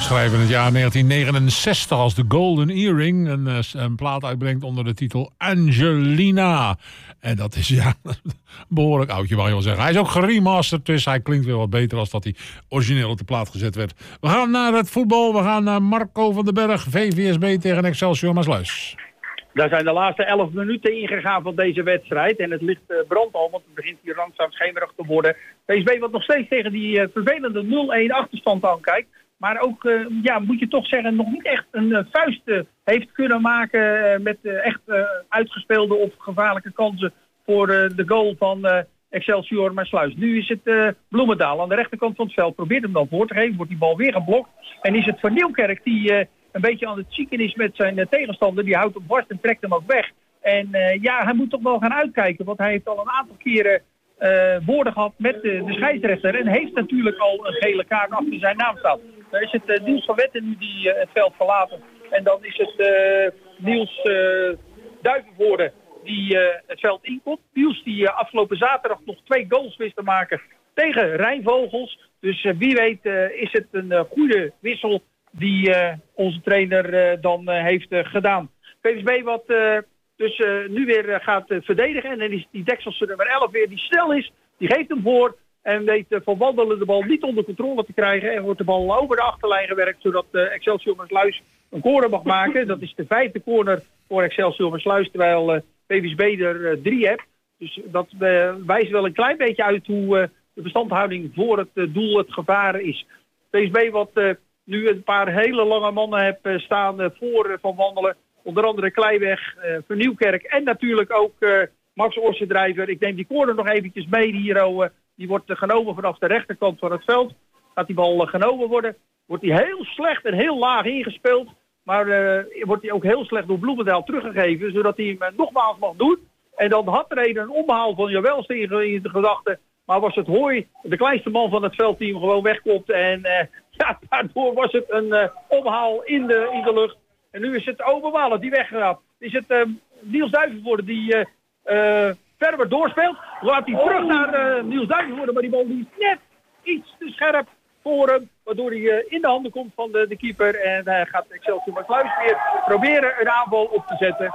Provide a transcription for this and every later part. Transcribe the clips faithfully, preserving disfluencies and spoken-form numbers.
schrijven in het jaar negentien negenenzestig als de Golden Earring een, een plaat uitbrengt onder de titel Angelina. En dat is ja behoorlijk oudje, mag je wel zeggen. Hij is ook geremasterd, dus hij klinkt weer wat beter als dat hij origineel op de plaat gezet werd. We gaan naar het voetbal, we gaan naar Marco van den Berg, V V S B tegen Excelsior Maasluis. Daar zijn de laatste elf minuten ingegaan van deze wedstrijd. En het licht uh, brandt al, want het begint hier langzaam schemerig te worden. V S B wat nog steeds tegen die uh, vervelende nul-een achterstand aankijkt. Maar ook, uh, ja, moet je toch zeggen, nog niet echt een uh, vuist uh, heeft kunnen maken uh, met uh, echt uh, uitgespeelde of gevaarlijke kansen voor uh, de goal van uh, Excelsior Maasluis. Nu is het uh, Bloemendaal aan de rechterkant van het veld. Probeert hem dan voor te geven, wordt die bal weer geblokt. En is het Van Nieuwkerk die uh, een beetje aan het zieken is met zijn uh, tegenstander. Die houdt hem vast en trekt hem ook weg. En uh, ja, hij moet toch wel gaan uitkijken, want hij heeft al een aantal keren uh, woorden gehad met uh, de scheidsrechter. En heeft natuurlijk al een gele kaart achter zijn naam staan. Dan is het uh, Niels van Wetten nu die uh, het veld verlaten. En dan is het uh, Niels uh, Duivenvoorde die uh, het veld inkomt. Niels die uh, afgelopen zaterdag nog twee goals wist te maken tegen Rijnvogels. Dus uh, wie weet uh, is het een uh, goede wissel die uh, onze trainer uh, dan uh, heeft uh, gedaan. V S B wat uh, dus uh, nu weer uh, gaat uh, verdedigen. En dan is die Dekselse nummer elf weer die snel is. Die geeft hem voor. En weet uh, Van Wandelen de bal niet onder controle te krijgen. En wordt de bal over de achterlijn gewerkt. Zodat uh, Excelsior Maasluis een corner mag maken. Dat is de vijfde corner voor Excelsior Maasluis. Terwijl uh, V S B er uh, drie heeft. Dus dat uh, wijst wel een klein beetje uit hoe uh, de verstandhouding voor het uh, doel het gevaar is. V S B wat uh, nu een paar hele lange mannen heeft uh, staan uh, voor uh, Van Wandelen. Onder andere Kleiweg, uh, Van Nieuwkerk en natuurlijk ook uh, Max Orsendrijver. Ik neem die corner nog eventjes mee hier. Uh, die wordt uh, genomen vanaf de rechterkant van het veld. Gaat die bal uh, genomen worden. Wordt die heel slecht en heel laag ingespeeld. Maar uh, wordt die ook heel slecht door Bloemendaal teruggegeven. Zodat hij hem uh, nogmaals mag doen. En dan had er een, een omhaal van Jawelste in, in de gedachte. Maar was het Hooi, de kleinste man van het veldteam, gewoon wegkomt. En uh, ja, daardoor was het een uh, omhaal in de, in de lucht. En nu is het Oberwalen die weggaat. Is het uh, Niels Duivenvoorde die uh, uh, verder doorspeelt. Laat hij terug naar uh, Niels Duivenvoorde. Maar die bal die is net iets te scherp voor hem. Waardoor hij uh, in de handen komt van de, de keeper. En uh, gaat Excelsior Maasluis weer proberen een aanval op te zetten.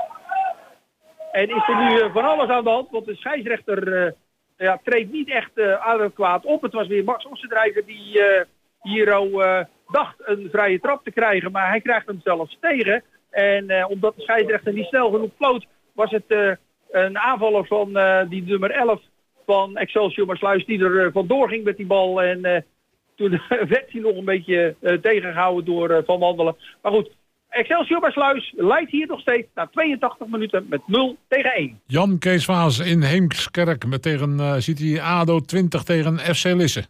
En is er nu uh, van alles aan de hand. Want de scheidsrechter uh, ja, treedt niet echt uh, adequaat op. Het was weer Max Ossendrijver die uh, hier al uh, dacht een vrije trap te krijgen. Maar hij krijgt hem zelfs tegen. En uh, omdat de scheidsrechter niet snel genoeg floot, was het uh, een aanvaller van uh, die nummer elf van Excelsior Maasluis die er uh, vandoor ging met die bal. En uh, toen werd hij nog een beetje uh, tegengehouden door uh, Van Wandelen. Maar goed, Excelsior Maasluis leidt hier nog steeds na tweeëntachtig minuten met nul tegen één. Jan Kees Vaas in Heemskerk met tegen uh, City A D O twintig tegen F C Lisse.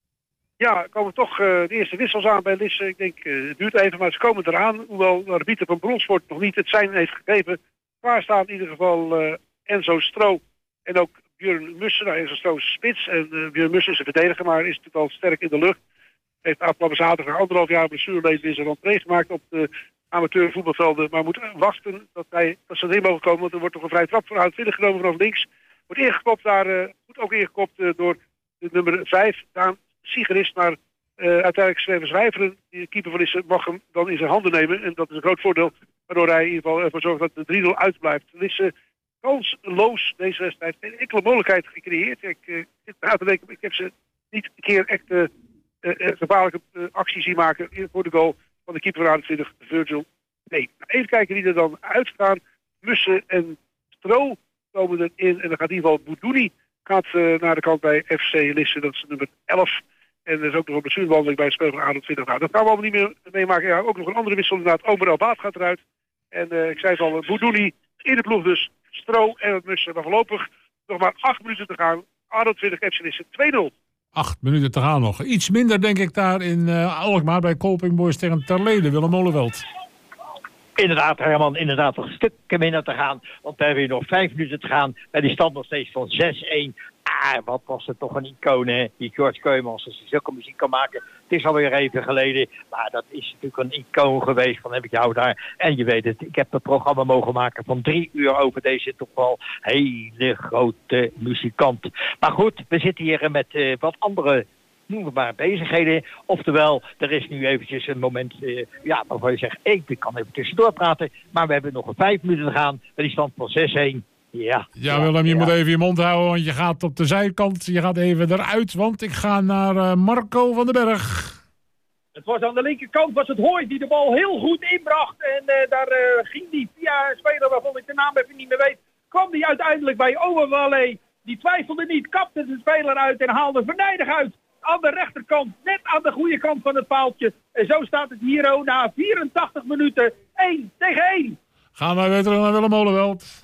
Ja, er komen toch uh, de eerste wissels aan bij Lisse. Ik denk, uh, het duurt even, maar ze komen eraan. Hoewel de arbiter van Bronsvoort nog niet het zijn heeft gegeven. Waar staan in ieder geval uh, Enzo Stro en ook Björn Mussen. Nou, Enzo Stro is spits en uh, Björn Mussen is een verdediger, maar is natuurlijk al sterk in de lucht. Heeft afgelopen zaterdag anderhalf jaar blessureleed in zijn rentree gemaakt op de amateurvoetbalvelden. Maar moet wachten dat, hij, dat ze erin mogen komen, want er wordt toch een vrije trap voor uitwillig genomen vanaf links. Wordt ingekopt daar, uh, wordt ook ingekopt uh, door de nummer vijf, Daan Sigerist, maar uh, uiteindelijk Sven Zwijveren, de keeper van Lisse, mag hem dan in zijn handen nemen. En dat is een groot voordeel, waardoor hij in ieder geval ervoor zorgt dat de drie nul uitblijft. Lisse kansloos deze wedstrijd. Geen enkele mogelijkheid gecreëerd. Ik uh, zit na te denken, ik heb ze niet een keer echt uh, uh, gevaarlijke uh, actie zien maken voor de goal van de keeper van eenentwintig, Virgil. Nee, nou, even kijken wie er dan uitgaan. Mussen en Stro komen erin. En dan gaat in ieder geval Boudouni gaat uh, naar de kant bij F C Lisse. Dat is nummer elf. En er is ook nog een blessurebehandeling bij het spel van eenentwintig. Nou, dat gaan we allemaal niet meer meemaken. Ja, ook nog een andere wissel inderdaad. Omer Elbaat gaat eruit. En uh, ik zei het al, Boudouni in de ploeg dus. Stro en het Mussen. Maar voorlopig nog maar acht minuten te gaan. eenentwintig F C Lisse twee nul. Acht minuten te gaan nog. Iets minder denk ik daar in uh, Alkmaar bij Kolping Boys tegen Terlede, Willem Molenveld. Inderdaad, Herman, inderdaad nog stukken minder te gaan. Want we hebben hier nog vijf minuten te gaan. Bij die stand nog steeds van zes één. Ah, wat was het toch een icoon, hè? Die George Keumans, als hij zulke muziek kan maken. Het is alweer even geleden. Maar dat is natuurlijk een icoon geweest. Van heb ik jou daar. En je weet het, ik heb het programma mogen maken van drie uur over deze toch wel hele grote muzikant. Maar goed, we zitten hier met uh, wat andere noem het maar, bezigheden. Oftewel, er is nu eventjes een moment, uh, ja, waarvan je zegt, ik kan even tussendoor praten. Maar we hebben nog een vijf minuten te gaan bij die stand van zes een. Ja, ja, Willem, je ja. moet even je mond houden, want je gaat op de zijkant. Je gaat even eruit, want ik ga naar uh, Marco van den Berg. Het was aan de linkerkant, was het Hooi die de bal heel goed inbracht. En uh, daar uh, ging die via een speler waarvan ik de naam even niet meer weet. Kwam die uiteindelijk bij Owenwalle. Die twijfelde niet, kapte de speler uit en haalde Venijnig uit. Aan de rechterkant, net aan de goede kant van het paaltje. En zo staat het hier ook na vierentachtig minuten. één tegen één. Gaan wij weer terug naar Willem Molenveld.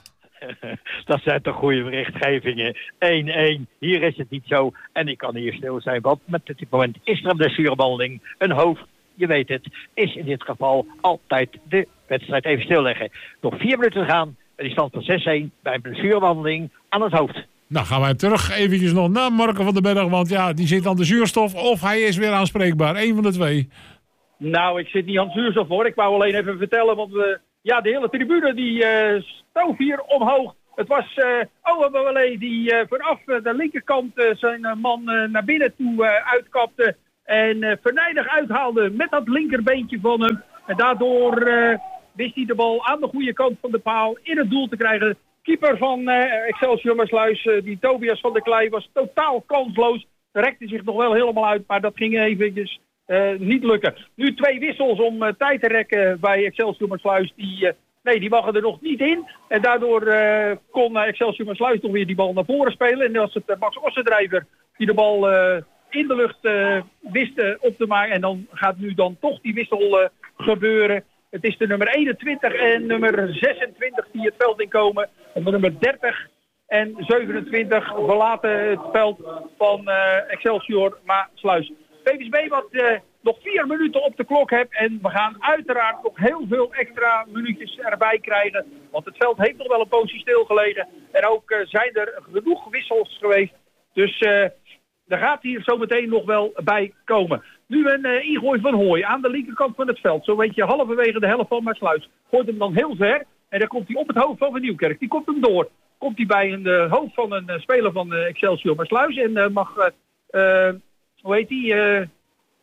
Dat zijn toch goede berichtgevingen. één één, hier is het niet zo. En ik kan hier stil zijn, want met dit moment is er een blessurebehandeling. Een hoofd, je weet het, is in dit geval altijd de wedstrijd even stilleggen. Nog vier minuten te gaan, bij die stand van zes één, bij een blessurebehandeling aan het hoofd. Nou gaan wij terug eventjes nog naar Marco van den Berg, want ja, die zit aan de zuurstof of hij is weer aanspreekbaar. Eén van de twee. Nou, ik zit niet aan de zuurstof hoor. Ik wou alleen even vertellen, want we... Ja, de hele tribune die uh, stoof hier omhoog. Het was uh, Owenwalle die uh, vanaf uh, de linkerkant uh, zijn uh, man uh, naar binnen toe uh, uitkapte. En uh, Venijnig uithaalde met dat linkerbeentje van hem. En daardoor uh, wist hij de bal aan de goede kant van de paal in het doel te krijgen. Keeper van uh, Excelsior Maassluis, uh, die Tobias van der Klei, was totaal kansloos. Rekte zich nog wel helemaal uit, maar dat ging eventjes... Uh, niet lukken. Nu twee wissels om uh, tijd te rekken bij Excelsior Maassluis. Die, uh, nee, die mogen er nog niet in. En daardoor uh, kon uh, Excelsior Maassluis nog weer die bal naar voren spelen. En dat was het uh, Max Ossendrijver die de bal uh, in de lucht uh, wist uh, op te maken. En dan gaat nu dan toch die wissel uh, gebeuren. Het is de nummer eenentwintig en nummer zesentwintig die het veld inkomen. En de nummer dertig en zevenentwintig verlaten het veld van uh, Excelsior Maassluis. V V S B wat uh, nog vier minuten op de klok hebt. En we gaan uiteraard nog heel veel extra minuutjes erbij krijgen. Want het veld heeft nog wel een poosje stilgelegen. En ook uh, zijn er genoeg wissels geweest. Dus uh, er gaat hier zometeen nog wel bij komen. Nu een uh, ingooi van Hooi aan de linkerkant van het veld. Zo weet je halverwege de helft van Maassluis. Gooit hem dan heel ver. En dan komt hij op het hoofd van Van Nieuwkerk. Die komt hem door. Komt hij bij een uh, hoofd van een uh, speler van uh, Excelsior Maassluis. En uh, mag... Uh, uh, Hoe heet die? Uh, uh,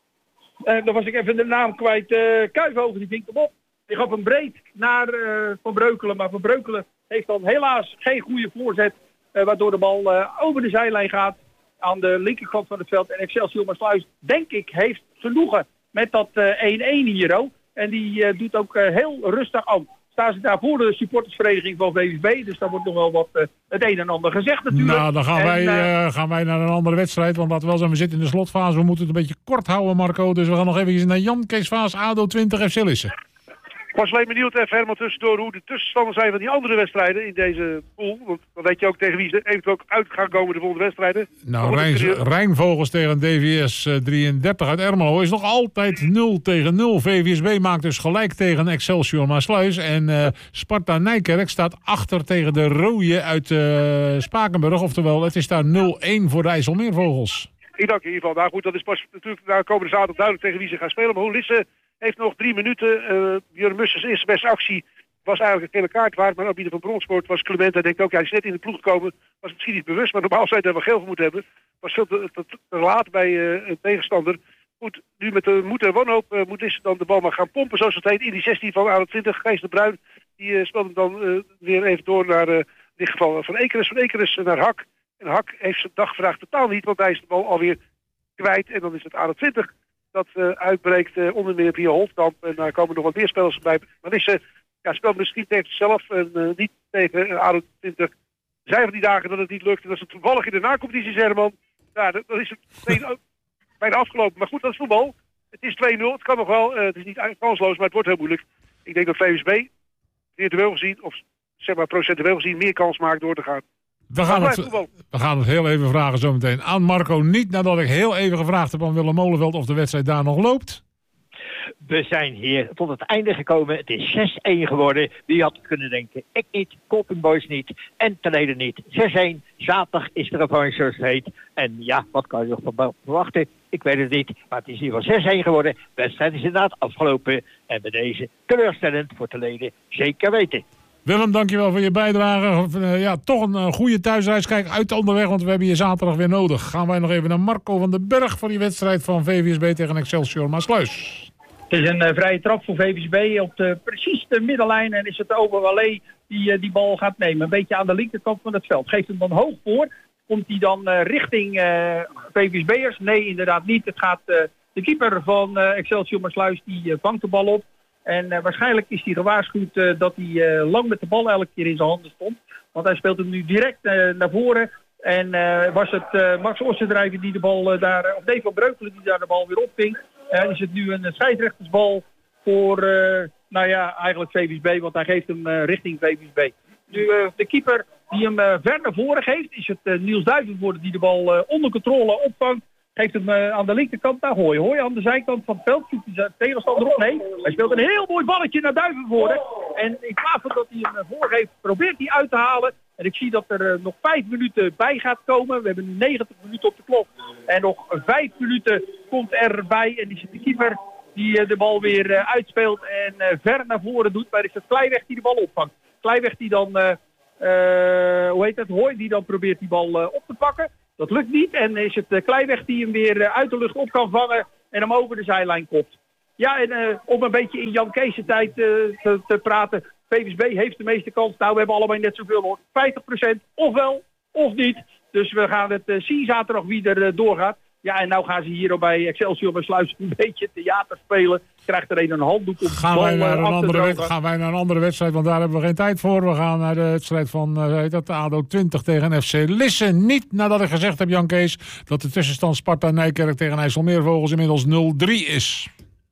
dan was ik even de naam kwijt. Uh, Kuijfhoven, die vinkt hem op. Die gaf hem breed naar uh, Van Breukelen. Maar Van Breukelen heeft dan helaas geen goede voorzet. Uh, waardoor de bal uh, over de zijlijn gaat. Aan de linkerkant van het veld. En Excelsior Maassluis, denk ik, heeft genoegen met dat uh, één één hier ook. En die uh, doet ook uh, heel rustig aan. Staan ze daar voor de supportersvereniging van V V S B. Dus daar wordt nog wel wat uh, het een en ander gezegd natuurlijk. Nou, dan gaan, en, wij, uh, gaan wij naar een andere wedstrijd. Want laten we wel zijn, we zitten in de slotfase. We moeten het een beetje kort houden, Marco. Dus we gaan nog even naar Jan Kees Vaas, A D O twintig F C Lisse. Ik was alleen benieuwd, even Herman, tussendoor hoe de tussenstanden zijn van die andere wedstrijden in deze pool. Want dan weet je ook tegen wie ze eventueel uit gaan komen de volgende wedstrijden. Nou, Rijn, Rijnvogels tegen D V S uh, drieëndertig uit Ermelo is nog altijd nul tegen nul. V V S B maakt dus gelijk tegen Excelsior Maassluis. En uh, Sparta Nijkerk staat achter tegen de Rooie uit uh, Spakenburg. Oftewel, het is daar nul één voor de IJsselmeervogels. Ik dank je in ieder geval. Nou goed, dat is pas natuurlijk na komende zaterdag duidelijk tegen wie ze gaan spelen. Maar hoe Lisse heeft nog drie minuten. Uh, Björn Mussers eerste beste actie was eigenlijk een gele kaart waard. Maar ook Pieter van Bronsport was Clement. Hij denkt ook, ja, hij is net in de ploeg gekomen. Was misschien niet bewust, maar normaal zou hij er wel geel voor moeten hebben. Was veel te, te, te laat bij uh, een tegenstander. Goed, nu met de moed en wanhoop uh, moet Lisse dan de bal maar gaan pompen. Zoals het heet in die zestien van A D O twintig. Gijs de Bruin, die uh, speelt hem dan uh, weer even door naar, uh, in dit geval van Ekeres. Van Ekeres naar Hak. En Hak heeft zijn dag vandaag totaal niet, want hij is de bal alweer kwijt. En dan is het A D O twintig. Dat uh, uitbreekt uh, onder meer via Holtkamp. En daar komen nog wat meer spelers bij. Maar is, uh, ja, speelt misschien tegen zichzelf en uh, niet tegen uh, A D O twintig. Er zijn van die dagen dat het niet lukt. En dat is het toevallig in de nacompetitie, Herman. Ja, dat, dat is het meteen, bijna afgelopen. Maar goed, dat is voetbal. Het is twee nul. Het kan nog wel. Uh, het is niet kansloos, maar het wordt heel moeilijk. Ik denk dat V V S B virtueel gezien, of zeg maar procentueel gezien, meer kans maakt door te gaan. We gaan, het, we gaan het heel even vragen zometeen aan Marco. Niet nadat ik heel even gevraagd heb aan Willem Molenveld of de wedstrijd daar nog loopt. We zijn hier tot het einde gekomen. Het is zes één geworden. Wie had kunnen denken? Ik niet, Colping Boys niet en Teneden niet. zes één. Zaterdag is de revanche zoals het heet. En ja, wat kan je nog van verwachten? Ik weet het niet. Maar het is in ieder geval zes één geworden. De wedstrijd is inderdaad afgelopen. En bij deze teleurstellend voor Teneden zeker weten. Willem, dankjewel voor je bijdrage. Uh, ja, toch een uh, goede thuisreis. Kijk uit onderweg, want we hebben je zaterdag weer nodig. Gaan wij nog even naar Marco van den Berg voor die wedstrijd van V V S B tegen Excelsior Maasluis. Het is een uh, vrije trap voor V V S B op de, precies de middenlijn. En is het Oberwalé die uh, die bal gaat nemen. Een beetje aan de linkerkant van het veld. Geeft hem dan hoog voor. Komt hij dan uh, richting uh, V V S B'ers? Nee, inderdaad niet. Het gaat uh, de keeper van uh, Excelsior Maasluis, die uh, vangt de bal op. En uh, waarschijnlijk is hij gewaarschuwd uh, dat hij uh, lang met de bal elke keer in zijn handen stond. Want hij speelt hem nu direct uh, naar voren. En uh, was het uh, Max Ossendrijver die de bal uh, daar, of Dave van Breukelen die daar de bal weer opving. Uh, is het nu een scheidsrechtersbal voor, uh, nou ja, eigenlijk V V S B, want hij geeft hem uh, richting V V S B. Nu uh, de keeper die hem uh, ver naar voren geeft, is het uh, Niels Duivenvoorde die de bal uh, onder controle opvangt. Geeft hem uh, aan de linkerkant naar Hooy. Hooy aan de zijkant van het veld. Zoekt hij zijn tegenstander op. Nee, hij speelt een heel mooi balletje naar Duivenvoorde. En in plaats van dat hij hem uh, voorgeeft, probeert hij uit te halen. En ik zie dat er uh, nog vijf minuten bij gaat komen. We hebben nu negentig minuten op de klok. En nog vijf minuten komt erbij. En is het de keeper die uh, de bal weer uh, uitspeelt en uh, ver naar voren doet. Maar is het Kleiweg die de bal opvangt. Kleiweg die dan, uh, uh, hoe heet het, Hooy die dan probeert die bal uh, op te pakken. Dat lukt niet en is het uh, Kleiweg die hem weer uh, uit de lucht op kan vangen en hem over de zijlijn kopt. Ja, en uh, om een beetje in Jan Kees' tijd uh, te, te praten, V V S B heeft de meeste kans. Nou, we hebben allebei net zoveel hoor. vijftig procent, ofwel of niet. Dus we gaan het uh, zien zaterdag wie er uh, doorgaat. Ja, en nou gaan ze hier bij Excelsior Maasluis een beetje theater spelen. Krijgt er een een handdoek op gaan de bal wij naar een uh, andere wed- Gaan wij naar een andere wedstrijd, want daar hebben we geen tijd voor. We gaan naar de wedstrijd van uh, heet dat, A D O twintig tegen F C Lisse. Niet nadat ik gezegd heb, Jan Kees, dat de tussenstand Sparta-Nijkerk tegen IJsselmeervogels inmiddels nul drie is.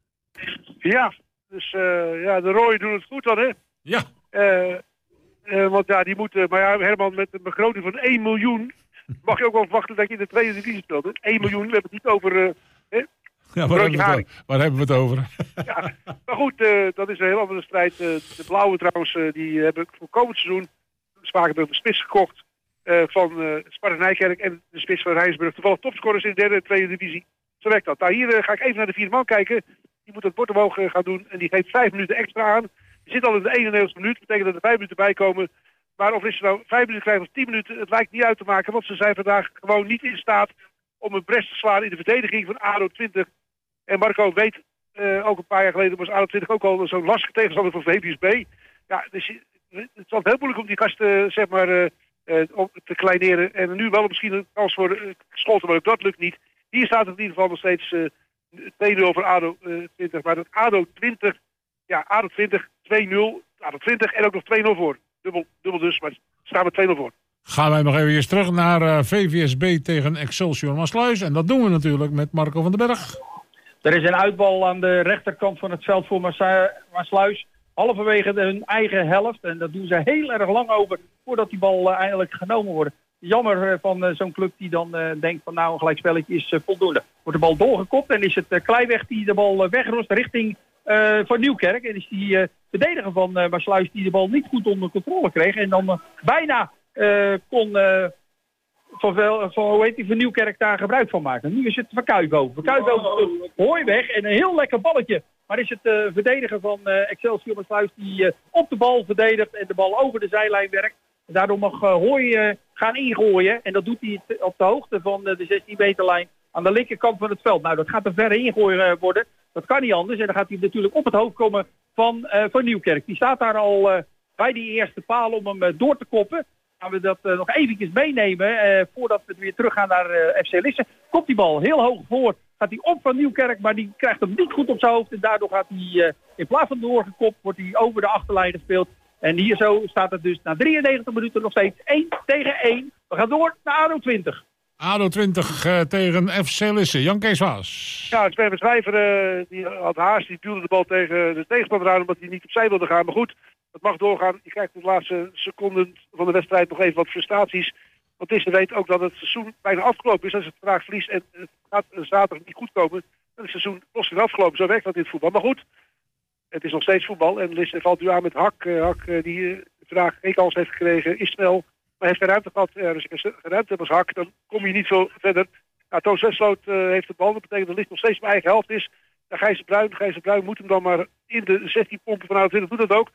Ja, dus uh, ja, de rooien doen het goed dan, hè? Ja. Uh, uh, want ja, die moeten, maar ja, Herman, met een begroting van één miljoen... mag je ook wel verwachten dat je in de tweede divisie speelt. Hè? één miljoen, we hebben het niet over... Uh, hè? Ja, waar, hebben we het, waar hebben we het over? Ja, maar goed, uh, dat is een heel andere strijd. Uh, de Blauwe trouwens, uh, die hebben voor komend seizoen vaak de spits gekocht uh, van uh, Sparta Nijkerk en de spits van Rijnsburg. Toevallig topscorers in de derde en tweede divisie. Zo werkt dat. Nou, hier uh, ga ik even naar de vierde man kijken. Die moet het bord omhoog uh, gaan doen en die geeft vijf minuten extra aan. Die zit al in de eenennegentigste minuut. Dat betekent dat er vijf minuten bij komen. Maar of is er nou vijf minuten krijgen of tien minuten, het lijkt niet uit te maken. Want ze zijn vandaag gewoon niet in staat om een brest te slaan in de verdediging van A D O twintig. En Marco weet, uh, ook een paar jaar geleden was A D O twintig ook al zo'n lastige tegenstander voor V V S B. Ja, dus het is wel heel moeilijk om die gasten, zeg maar, uh, uh, te kleineren. En nu wel misschien een kans voor uh, Scholten, maar ook dat lukt niet. Hier staat het in ieder geval nog steeds uh, twee nul voor A D O twintig. Maar dat A D O twintig, ja, A D O twintig, twee nul, A D O twintig en ook nog twee nul voor. Dubbel, dubbel dus, maar staan we twee nul voor. Gaan wij nog even terug naar uh, V V S B tegen Excelsior Maasluis. En dat doen we natuurlijk met Marco van den Berg. Er is een uitbal aan de rechterkant van het veld voor Maasluis. Halverwege hun eigen helft. En dat doen ze heel erg lang over voordat die bal uh, eindelijk genomen wordt. Jammer uh, van uh, zo'n club die dan uh, denkt van nou een gelijkspelletje is uh, voldoende. Wordt de bal doorgekopt en is het uh, Kleiweg die de bal uh, wegrost richting uh, van Nieuwkerk. En is die uh, verdediger van uh, Maasluis die de bal niet goed onder controle kreeg. En dan uh, bijna uh, kon... Uh, Van, van, hoe heet die, van Nieuwkerk daar gebruik van maken. Nu is het Van Kuijboven. Van Kuijboven Hooy weg en een heel lekker balletje. Maar is het de uh, verdediger van uh, Excelsior Maasluis die uh, op de bal verdedigt en de bal over de zijlijn werkt. En daardoor mag uh, Hooy uh, gaan ingooien. En dat doet hij t- op de hoogte van uh, de zestien meter lijn aan de linkerkant van het veld. Nou, dat gaat een verre ingooien uh, worden. Dat kan niet anders. En dan gaat hij natuurlijk op het hoofd komen van, uh, van Nieuwkerk. Die staat daar al uh, bij die eerste paal om hem uh, door te koppen. Gaan we dat uh, nog eventjes meenemen uh, voordat we weer terug gaan naar uh, F C Lisse. Komt die bal heel hoog voor. Gaat hij op van Nieuwkerk, maar die krijgt hem niet goed op zijn hoofd. En daardoor gaat hij uh, in plaats van doorgekopt, wordt hij over de achterlijn gespeeld. En hier zo staat het dus na drieënnegentig minuten nog steeds één tegen één. We gaan door naar A D O twintig. A D O twintig uh, tegen F C Lisse. Jan Kees Waas. Ja, Sven Schrijver uh, die had haast. Die duwde de bal tegen de tegenstander aan omdat hij niet opzij wilde gaan. Maar goed, dat mag doorgaan. Je krijgt in de laatste seconden van de wedstrijd nog even wat frustraties. Want Tisse weet ook dat het seizoen bijna afgelopen is. Als het vandaag verliest en het gaat zaterdag niet goed komen, dan is het seizoen plotseling afgelopen. Zo werkt dat in het voetbal. Maar goed, het is nog steeds voetbal. En Lisse valt nu aan met Hak. Uh, Hak uh, die uh, vandaag geen kans heeft gekregen, is snel. Maar heeft geen ruimte gehad. Uh, dus als je geen ruimte hebt als Hak, dan kom je niet veel verder. Nou, Toos Westloot uh, heeft de bal. Dat betekent dat Lisse nog steeds op eigen helft is. Dan Gijs Bruin. Gijs Bruin moet hem dan maar in de zestien pompen van A D O twintig. Doet dat ook.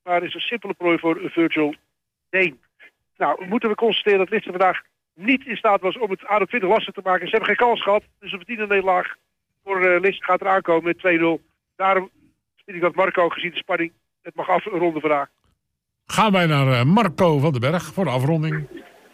maar is een simpele prooi voor Virgil Deen. Nou, moeten we constateren dat Lisse vandaag niet in staat was om het A D O twintig lastig te maken. Ze hebben geen kans gehad, dus een verdiende nederlaag voor uh, Lisse gaat eraan komen met twee nul. Daarom vind ik dat Marco, gezien de spanning, het mag afronden vandaag. Gaan wij naar uh, Marco van den Berg voor de afronding.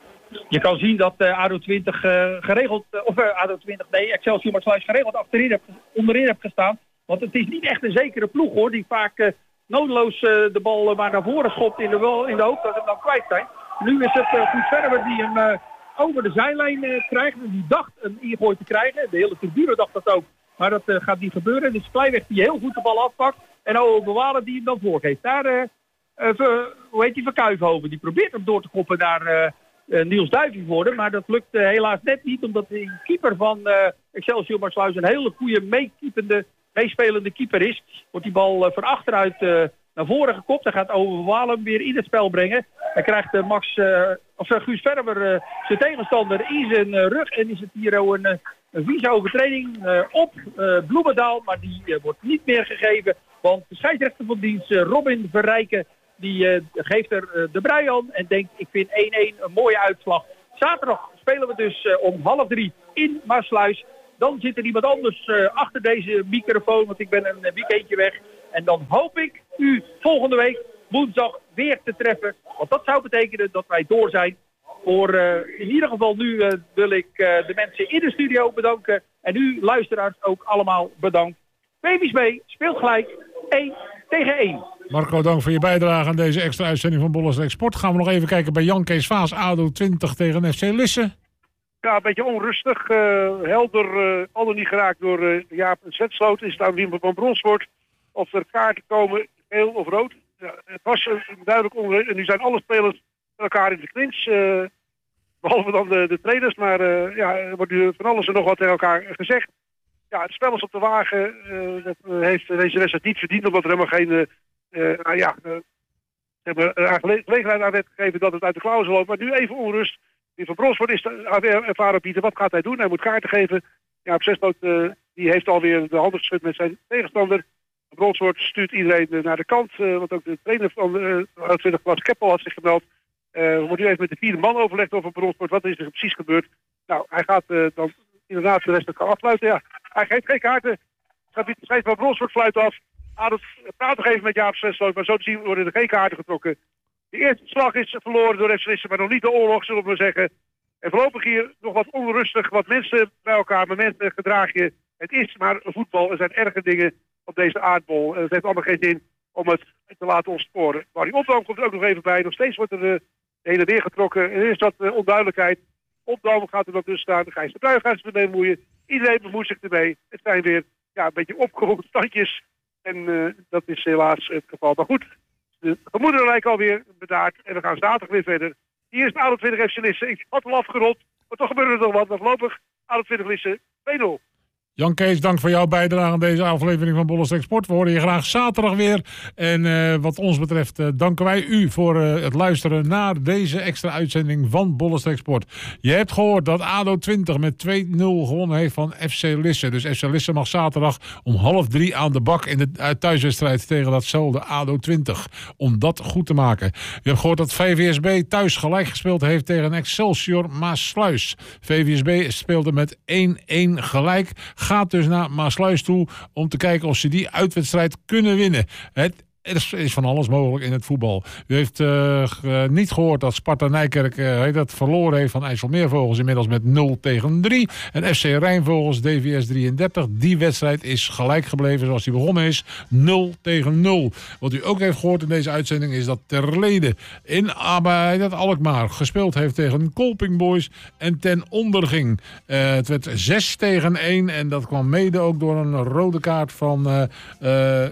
Je kan zien dat uh, A D O twintig uh, geregeld, uh, of uh, A D O twintig, nee, Excelsior Maasluis geregeld achterin heb, onderin heeft gestaan. Want het is niet echt een zekere ploeg hoor, die vaak uh, nodeloos uh, de bal uh, maar naar voren schopt in de, in de hoop dat ze hem dan kwijt zijn. Nu is het uh, Guus Verwer die hem uh, over de zijlijn uh, krijgt. En die dacht een ingooi te krijgen. De hele tribune dacht dat ook. Maar dat uh, gaat niet gebeuren. Dus Kleiweg die heel goed de bal afpakt. En Owen Walen die hem dan voorgeeft. Daar, uh, uh, ver, hoe heet die, Van Kuijvenhoven. Die probeert hem door te koppen naar uh, uh, Niels Duivenvoorde. Maar dat lukt uh, helaas net niet. Omdat de keeper van uh, Excelsior Maasluis een hele goede meekeepende, meespelende keeper is. Wordt die bal uh, van achteruit uh, naar voren gekopt. Dan gaat Owen Walen weer in het spel brengen. Dan krijgt uh, Max, uh, of uh, Guus Verwer uh, zijn tegenstander in zijn uh, rug. En is het hier ook een, een vieze overtreding uh, op uh, Bloemendaal. Maar die uh, wordt niet meer gegeven. Want de scheidsrechter van dienst, uh, Robin Verrijken, die uh, geeft er uh, de brui aan. En denkt, ik vind één-één een mooie uitslag. Zaterdag spelen we dus uh, om half drie in Maasluis. Dan zit er iemand anders uh, achter deze microfoon. Want ik ben een weekendje weg. En dan hoop ik u volgende week woensdag weer te treffen. Want dat zou betekenen dat wij door zijn. Voor uh, in ieder geval nu uh, wil ik uh, de mensen in de studio bedanken. En u luisteraars ook allemaal bedankt. Baby's B speelt gelijk één tegen één. Marco, dank voor je bijdrage aan deze extra uitzending van Bollenstreek Sport. Gaan we nog even kijken bij Jan Kees Vaas, A D O twintig tegen F C Lisse. Ja, een beetje onrustig. Uh, helder, uh, al dan niet geraakt door uh, Jaap Zetsloot. Is het aan Wim van Bronsvoort. Of er kaarten komen, geel of rood. Ja, het was uh, duidelijk onrustig. En nu zijn alle spelers met elkaar in de clinch. Uh, behalve dan de, de trainers. Maar uh, ja, er wordt nu van alles en nog wat tegen elkaar gezegd. Ja, het spel is op de wagen. Uh, dat uh, heeft deze wedstrijd niet verdiend. Omdat er helemaal geen uh, uh, uh, ja, uh, zeg maar, uh, gelegenheid aan werd gegeven dat het uit de klauwen loopt. Maar nu even onrust. Die van Bronsvoort is ervaren Pieter. Wat gaat hij doen? Hij moet kaarten geven. Ja, op Zesloot uh, die heeft alweer de handen geschud met zijn tegenstander. Bronsvoort stuurt iedereen uh, naar de kant. Uh, want ook de trainer van de uh, twintig klas Keppel had zich gemeld. Uh, we moeten nu even met de vierde man overlegd over Bronsvoort. Wat is er precies gebeurd? Nou, hij gaat uh, dan inderdaad de rest gaan afsluiten. Ja, hij geeft geen kaarten. Hij schrijft van Bronsvoort fluit af. Aan het praten geven met Jaap Zesloot. Maar zo te zien worden er geen kaarten getrokken. De eerste slag is verloren door F C Lisse, maar nog niet de oorlog, zullen we maar zeggen. En voorlopig hier nog wat onrustig, wat mensen bij elkaar, momenten gedraag je. Het is maar voetbal, er zijn erge dingen op deze aardbol. Het heeft allemaal geen zin om het te laten ontsporen. Maar die opname komt er ook nog even bij. Nog steeds wordt er uh, heen en weer getrokken. Er is wat uh, onduidelijkheid. Opname gaat er dan dus staan. Gijs de Bruij gaat zich ermee bemoeien. Iedereen bemoeit zich ermee. Het zijn weer ja, een beetje opgeroepen standjes. En uh, dat is helaas het geval. Maar goed. De gemoederen lijken alweer bedaard en we gaan zaterdag weer verder. Hier is de A D O twintig F C Lisse. Ik had al afgerond, maar toch gebeurde er nog wat. Maar voorlopig A D O twintig Lisse twee nul. Jan Kees, dank voor jouw bijdrage aan deze aflevering van Bollenstreek Sport. We horen je graag zaterdag weer. En uh, wat ons betreft uh, danken wij u voor uh, het luisteren naar deze extra uitzending van Bollenstreek Sport. Je hebt gehoord dat A D O twintig met twee nul gewonnen heeft van F C Lisse. Dus F C Lisse mag zaterdag om half drie aan de bak in de uh, thuiswedstrijd tegen datzelfde A D O twintig. Om dat goed te maken. Je hebt gehoord dat V V S B thuis gelijk gespeeld heeft tegen Excelsior Maasluis. V V S B speelde met één-één gelijk. Gaat dus naar Maasluis toe om te kijken of ze die uitwedstrijd kunnen winnen. Het Er is van alles mogelijk in het voetbal. U heeft uh, niet gehoord dat Sparta Nijkerk uh, dat verloren heeft van IJsselmeervogels inmiddels met nul tegen drie. En F C Rijnvogels D V S drieëndertig. Die wedstrijd is gelijk gebleven zoals die begonnen is. nul tegen nul. Wat u ook heeft gehoord in deze uitzending is dat Terlede in dat Alkmaar gespeeld heeft tegen Kolping Boys en ten onder ging. Uh, het werd zes tegen één en dat kwam mede ook door een rode kaart van Uh, uh,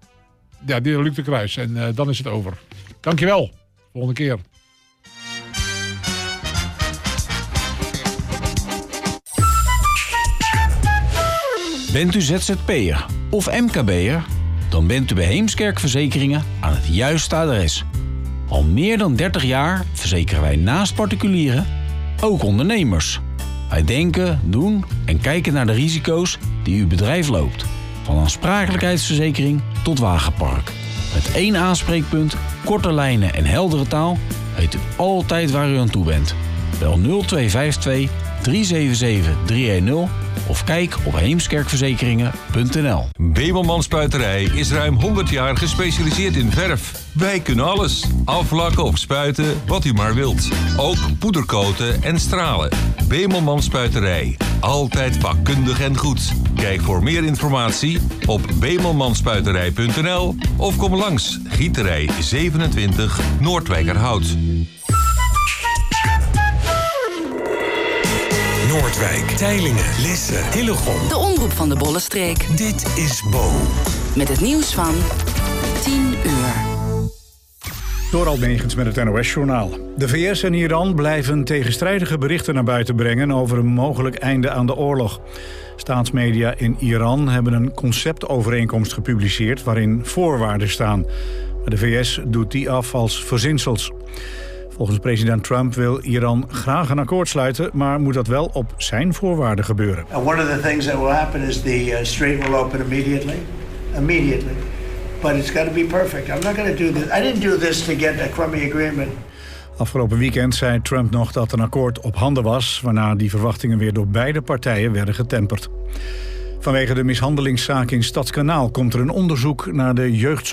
Ja, die Luc de Kruis. En uh, dan is het over. Dankjewel. Volgende keer. Bent u Z Z P'er of M K B'er? Dan bent u bij Heemskerk Verzekeringen aan het juiste adres. Al meer dan dertig jaar verzekeren wij naast particulieren ook ondernemers. Wij denken, doen en kijken naar de risico's die uw bedrijf loopt. Van aansprakelijkheidsverzekering tot wagenpark. Met één aanspreekpunt, korte lijnen en heldere taal weet u altijd waar u aan toe bent. Bel nul twee vijf twee, drie zeven zeven, drie een nul of kijk op heemskerkverzekeringen punt n l. Bemelman Spuiterij is ruim honderd jaar gespecialiseerd in verf. Wij kunnen alles. Aflakken of spuiten, wat u maar wilt. Ook poedercoaten en stralen. Bemelman Spuiterij. Altijd vakkundig en goed. Kijk voor meer informatie op bemelmanspuiterij punt n l of kom langs Gieterij zevenentwintig Noordwijkerhout. Noordwijk, Teylingen, Lisse, Hillegom. De omroep van de Bollenstreek. Dit is Bo. Met het nieuws van tien uur. Dorald Megens met het N O S-journaal. De V S en Iran blijven tegenstrijdige berichten naar buiten brengen over een mogelijk einde aan de oorlog. Staatsmedia in Iran hebben een conceptovereenkomst gepubliceerd waarin voorwaarden staan. Maar de V S doet die af als verzinsels. Volgens president Trump wil Iran graag een akkoord sluiten, maar moet dat wel op zijn voorwaarden gebeuren. And one of the things that will happen is the uh, strait will open immediately. Immediately. But it's got to be perfect. I'm not going to do this. I didn't do this to get a crummy agreement. Afgelopen weekend zei Trump nog dat een akkoord op handen was, waarna die verwachtingen weer door beide partijen werden getemperd. Vanwege de mishandelingszaak in Stadskanaal komt er een onderzoek naar de jeugdzorg.